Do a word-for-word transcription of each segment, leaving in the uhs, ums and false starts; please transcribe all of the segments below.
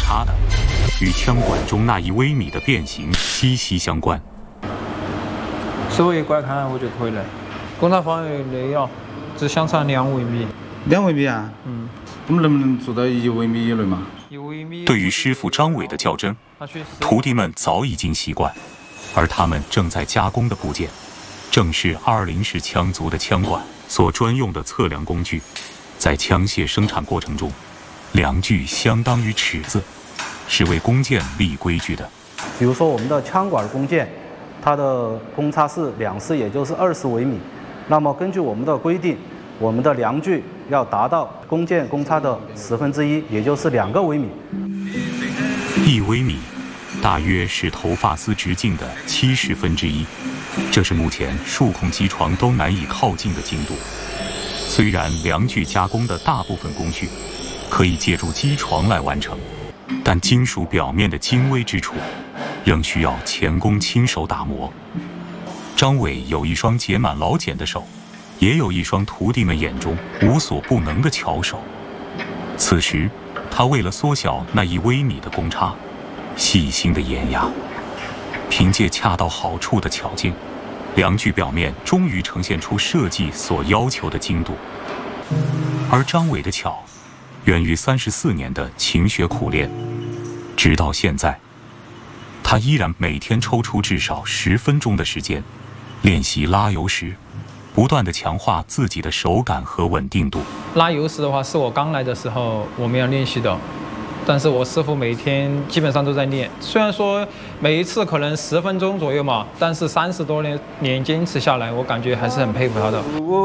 差的，与枪管中那一微米的变形息息相关。 稍微观看我就可以了。工厂范围内啊，只相差两微米。 两微米啊？ 嗯。 我们能不能做到一微米以内嘛？ 一微米。 对于师傅张伟的较真，徒弟们早已经习惯，而他们正在加工的部件，正是二零式枪族的枪管所专用的测量工具。在枪械生产过程中，量距相当于尺子，是为工件立规矩的。 比如说我们的枪管工件，它的公差是两次，也就是二十微米。那么根据我们的规定，我们的量距要达到工件公差的十分之一，也就是两个微米。 一微米，大约是头发丝直径的七十分之一，这是目前数控机床都难以靠近的精度。虽然量距加工的大部分工序可以借助机床来完成，但金属表面的精微之处，仍需要钳工亲手打磨。张伟有一双结满老茧的手，也有一双徒弟们眼中无所不能的巧手。此时，他为了缩小那一微米的公差，细心的研压，凭借恰到好处的巧劲，量距表面终于呈现出设计所要求的精度。而张伟的巧，源于三十四年的勤学苦练，直到现在，他依然每天抽出至少十分钟的时间，练习拉油时，不断地强化自己的手感和稳定度。 拉油时的话，是我刚来的时候我们要练习的，但是我师傅每天基本上都在练。虽然说每一次可能十分钟左右嘛，但是三十多年年坚持下来，我感觉还是很佩服他的。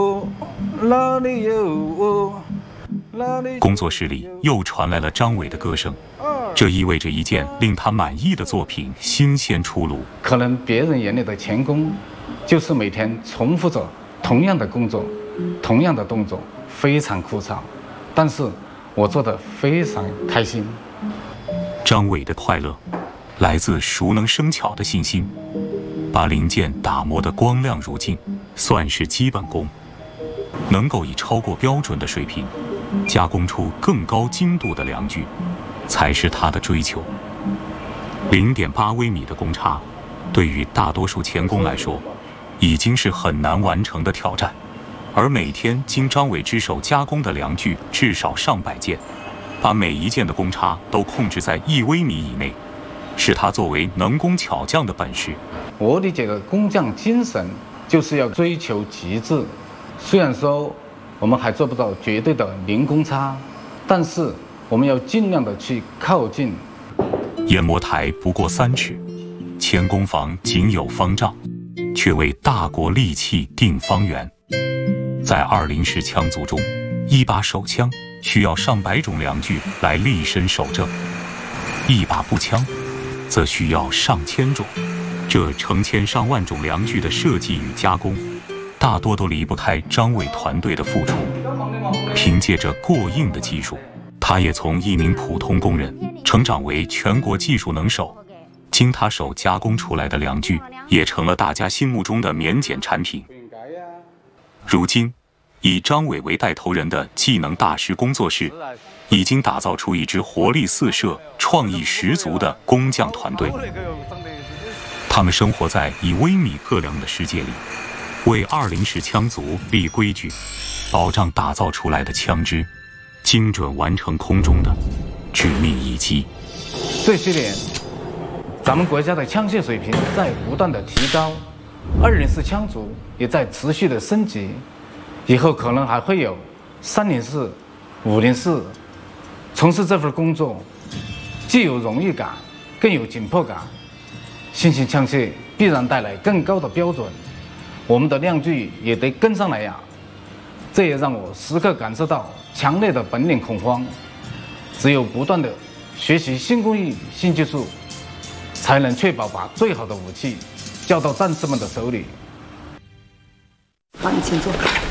工作室里又传来了张伟的歌声，这意味着一件令他满意的作品新鲜出炉。 可能别人眼里的钳工，就是每天重复着同样的工作，同样的动作，非常枯燥，但是我做得非常开心。 张伟的快乐来自熟能生巧的信心，把零件打磨得光亮如镜，算是基本功。能够以超过标准的水平加工出更高精度的量距，才是他的追求。零点八微米的公差，对于大多数钳工来说，已经是很难完成的挑战。而每天经张伟之手加工的量距至少上百件，把每一件的公差都控制在一微米以内，是他作为能工巧匠的本事。 我理解的工匠精神，就是要追求极致。虽然说我们还做不到绝对的零公差，但是我们要尽量的去靠近。 研磨台不过三尺，钳工房仅有方丈，却为大国利器定方圆。在二零式枪族中，一把手枪需要上百种量距来立身守正，一把步枪则需要上千种。这成千上万种量距的设计与加工，大多都离不开张伟团队的付出。凭借着过硬的技术，他也从一名普通工人成长为全国技术能手。经他手加工出来的量距，也成了大家心目中的免检产品。如今，以张伟为带头人的技能大师工作室，已经打造出一支活力四射、创意十足的工匠团队。他们生活在以微米各量的世界里，为二零式枪族立规矩，保障打造出来的枪支精准完成空中的致命一击。 这些年，咱们国家的枪械水平在不断的提高，二零式枪族也在持续的升级，以后可能还会有三零式、五零式。从事这份工作，既有荣誉感，更有紧迫感。新型枪械必然带来更高的标准，我们的量距也得跟上来呀。这也让我时刻感受到强烈的本领恐慌。只有不断的学习新工艺、新技术，才能确保把最好的武器交到战士们的手里。 好，你请坐。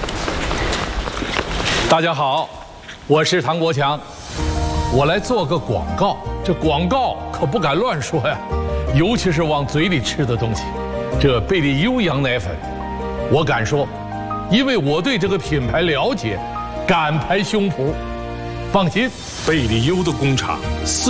大家好，我是唐国强，我来做个广告。这广告可不敢乱说呀，尤其是往嘴里吃的东西。这贝利优羊奶粉，我敢说，因为我对这个品牌了解，敢拍胸脯。放心，贝利优的工厂四。